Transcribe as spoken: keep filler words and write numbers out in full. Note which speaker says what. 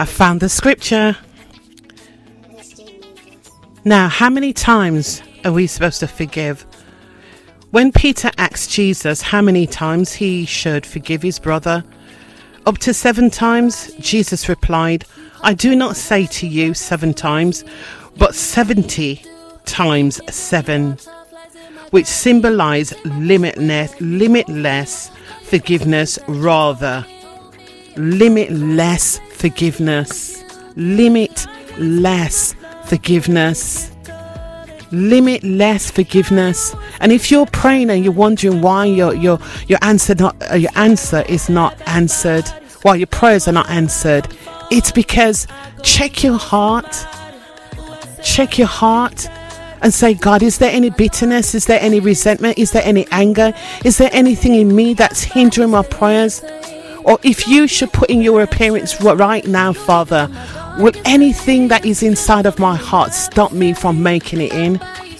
Speaker 1: I found the scripture. Now, how many times are we supposed to forgive? When Peter asked Jesus how many times he should forgive his brother, up to seven times, Jesus replied, I do not say to you seven times, but seventy times seven, which symbolize limitless, limitless forgiveness rather. Limitless forgiveness. Limitless forgiveness. Limitless forgiveness. And if you're praying and you're wondering why your your your answer not uh, your answer is not answered, why your prayers are not answered, it's because check your heart. Check your heart and say, God, is there any bitterness? Is there any resentment? Is there any anger? Is there anything in me that's hindering my prayers? Or if you should put in your appearance right now, Father, will anything that is inside of my heart stop me from making it in?